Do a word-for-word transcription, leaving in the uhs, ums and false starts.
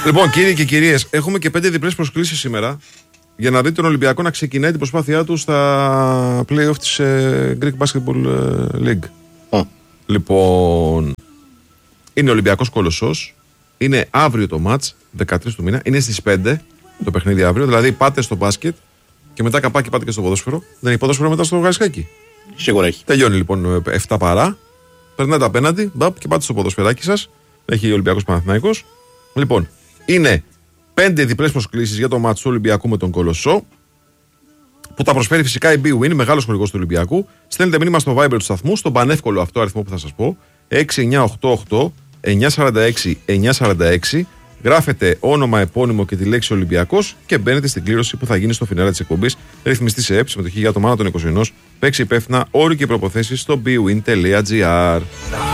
Λοιπόν, κύριοι και κυρίες, έχουμε και πέντε διπλές προσκλήσεις σήμερα για να δείτε τον Ολυμπιακό να ξεκινάει την προσπάθειά του στα play-off της ε, Greek Basketball League. Oh. Λοιπόν, είναι Ολυμπιακός Κολοσσός, είναι αύριο το μάτς, δεκατρείς του μήνα, είναι στις πέντε το παιχνίδι αύριο, δηλαδή πάτε στο μπάσκετ και μετά καπάκι πάτε και στο ποδόσφαιρο. Δεν έχει ποδόσφαιρο μετά στο Γαρισκάκι. Σίγουρα έχει. Τελειώνει λοιπόν επτά παρά, περνάτε απέναντι, μπαπ, και πάτε στο ποδοσφαιράκι σας. Έχει ο Ολυμπιακός Παναθηναϊκός. Λοιπόν, είναι πέντε διπλές προσκλήσεις για το μάτς του Ολυμπιακού με τον Κολοσσό, που τα προσφέρει φυσικά η BWIN, μεγάλος χορηγός του Ολυμπιακού. Στέλνετε μήνυμα στο Viber του σταθμού, στον πανεύκολο αυτό αριθμό που θα σας πω, έξι εννιά οκτώ οκτώ εννιά τέσσερα έξι εννιά τέσσερα έξι. Γράφετε όνομα, επώνυμο και τη λέξη Ολυμπιακός και μπαίνετε στην κλήρωση που θα γίνει στο φινάλε της εκπομπής. Ρυθμιστή σε ΕΠ, συμμετοχή για το μάνα των είκοσι ένα. Παίξει υπεύθυνα, όροι και προποθέσεις στο bwin τελεία gr.